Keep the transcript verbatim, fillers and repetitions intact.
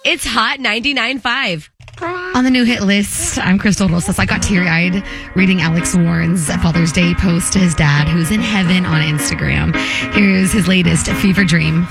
It's Hot ninety-nine point five. On the new hit list, I'm Crystal Rosas. I got teary-eyed reading Alex Warren's Father's Day post to his dad, who's in heaven, on Instagram. Here's his latest fever dream.